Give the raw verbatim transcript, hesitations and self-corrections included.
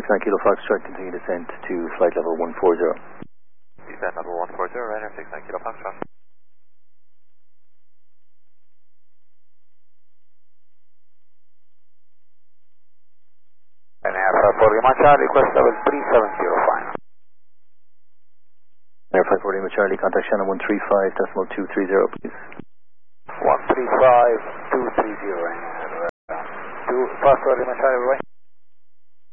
nine Kilo Foxtrot, continue descent to flight level one four zero. Descent level one four zero, Ryanair six nine Kilo Foxtrot. Ryanair for Lima Charlie, request level three seven zero final. Air five four Lima Charlie, contact channel one three five decimal two three zero, please. one three five two three zero, Ryanair. two five four Lima Charlie, right?